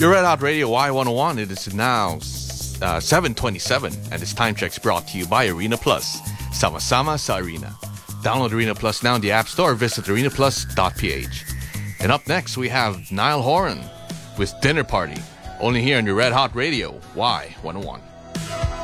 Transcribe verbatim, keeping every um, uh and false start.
Your Red Hot Radio Y one oh one. It is now uh, seven twenty-seven, and this time check's brought to you by Arena Plus. Sama-sama sa Arena. Download Arena Plus now in the App Store. Visit arena plus dot p h. And up next, we have Niall Horan with Dinner Party. Only here on your Red Hot Radio Y one oh one.